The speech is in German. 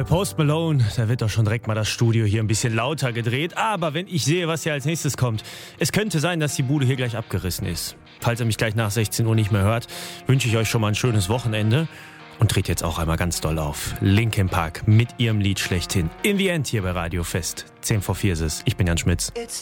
Post Malone, da wird doch schon direkt mal das Studio hier ein bisschen lauter gedreht. Aber wenn ich sehe, was hier als nächstes kommt, es könnte sein, dass die Bude hier gleich abgerissen ist. Falls ihr mich gleich nach 16 Uhr nicht mehr hört, wünsche ich euch schon mal ein schönes Wochenende. Und dreht jetzt auch einmal ganz doll auf. Linkin Park mit ihrem Lied schlechthin. In the End hier bei Radio Fest. 10 vor 4 ist es. Ich bin Jan Schmitz.